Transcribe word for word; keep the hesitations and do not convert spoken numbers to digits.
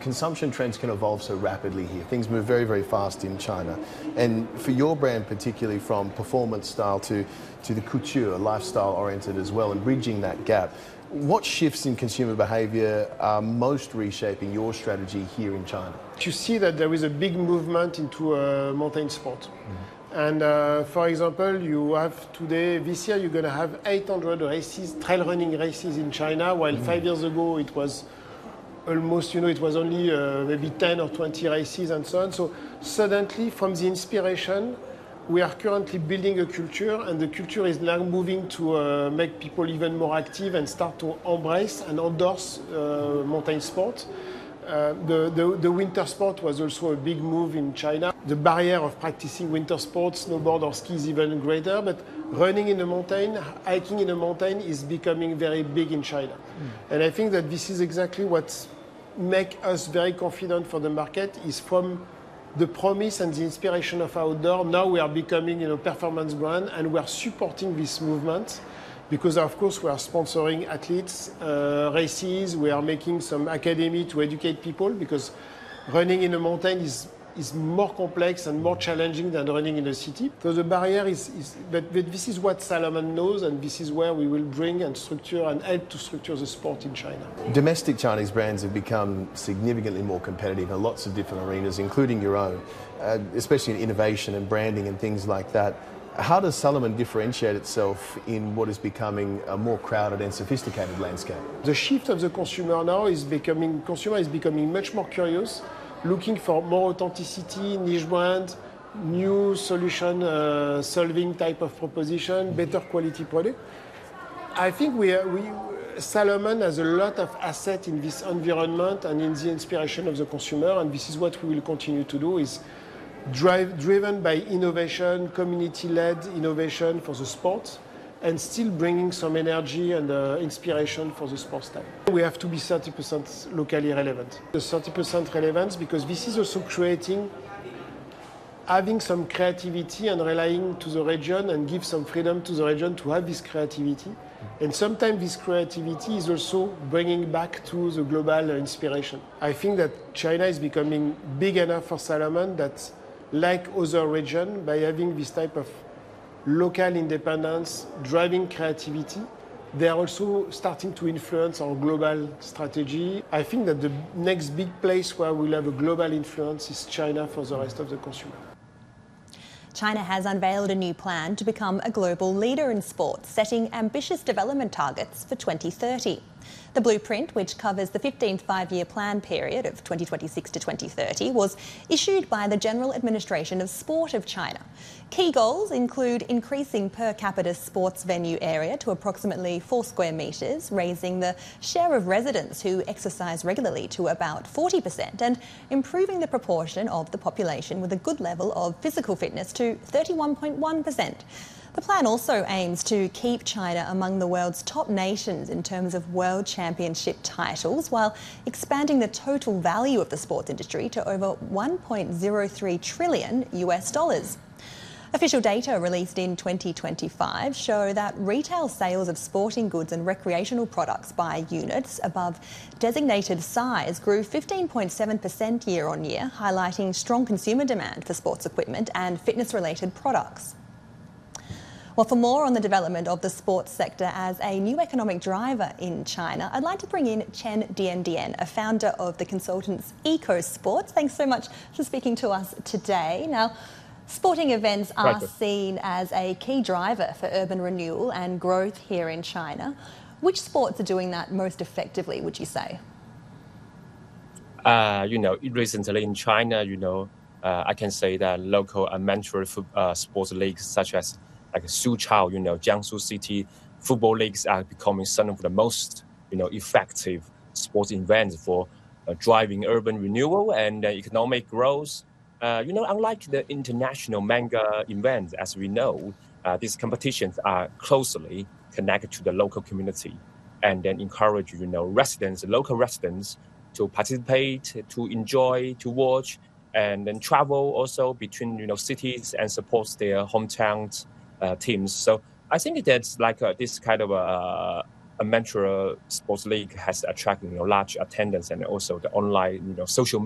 consumption trends can evolve so rapidly here. Things move very, very fast in China. And for your brand, particularly from performance style to, to the couture, lifestyle oriented as well, and bridging that gap, what shifts in consumer behaviour are most reshaping your strategy here in China? You see that there is a big movement into uh, mountain sport. Mm-hmm. And uh, for example, you have today, this year, you're going to have eight hundred races, trail running races in China, while mm-hmm. five years ago it was almost, you know, it was only uh, maybe ten or twenty races and so on. So suddenly, from the inspiration, we are currently building a culture, and the culture is now moving to uh, make people even more active and start to embrace and endorse uh, mountain sport. Uh, the, the, the winter sport was also a big move in China. The barrier of practicing winter sports, snowboard or ski, is even greater, but running in a mountain, hiking in a mountain is becoming very big in China. Mm. And I think that this is exactly what makes us very confident for the market, is from the promise and the inspiration of outdoor. Now we are becoming, you know, performance brand, and we are supporting this movement because, of course, we are sponsoring athletes, uh, races. We are making some academy to educate people, because running in a mountain is is more complex and more challenging than running in a city. So the barrier is, is but, but this is what Salomon knows, and this is where we will bring and structure and help to structure the sport in China. Domestic Chinese brands have become significantly more competitive in lots of different arenas, including your own, uh, especially in innovation and branding and things like that. How does Salomon differentiate itself in what is becoming a more crowded and sophisticated landscape? The shift of the consumer now is becoming, consumer is becoming much more curious, looking for more authenticity, niche brand, new solution uh, solving type of proposition, better quality product. I think we, are, we Salomon has a lot of asset in this environment and in the inspiration of the consumer, and this is what we will continue to do, is drive, driven by innovation, community-led innovation for the sport, and still bringing some energy and uh, inspiration for the sports style. We have to be thirty percent locally relevant. The thirty percent relevance, because this is also creating, having some creativity and relying to the region and give some freedom to the region to have this creativity. And sometimes this creativity is also bringing back to the global inspiration. I think that China is becoming big enough for Salomon that, like other regions, by having this type of local independence, driving creativity, they are also starting to influence our global strategy. I think that the next big place where we'll have a global influence is China for the rest of the consumer. China has unveiled a new plan to become a global leader in sports, setting ambitious development targets for twenty thirty. The blueprint, which covers the fifteenth five-year plan period of twenty twenty-six to twenty thirty, was issued by the General Administration of Sport of China. Key goals include increasing per capita sports venue area to approximately four square metres, raising the share of residents who exercise regularly to about forty percent, and improving the proportion of the population with a good level of physical fitness to thirty-one point one percent. The plan also aims to keep China among the world's top nations in terms of world championship titles, while expanding the total value of the sports industry to over one point zero three trillion U S dollars. Official data released in twenty twenty-five show that retail sales of sporting goods and recreational products by units above designated size grew fifteen point seven percent year on year, highlighting strong consumer demand for sports equipment and fitness-related products. Well, for more on the development of the sports sector as a new economic driver in China, I'd like to bring in Chen Dian-Dian, a founder of the consultants EcoSports. Thanks so much for speaking to us today. Now, sporting events are Right. seen as a key driver for urban renewal and growth here in China. Which sports are doing that most effectively, would you say? Uh, you know, recently in China, you know, uh, I can say that local amateur fo- uh, sports leagues such as like Suchao, you know, Jiangsu City football leagues are becoming some of the most, you know, effective sports events for uh, driving urban renewal and uh, economic growth. Uh, you know, unlike the international manga events, as we know, uh, these competitions are closely connected to the local community and then encourage, you know, residents, local residents to participate, to enjoy, to watch, and then travel also between, you know, cities and support their hometown uh, teams. So I think that's like uh, this kind of a, amateur sports league has attracted you know large attendance and also the online you know social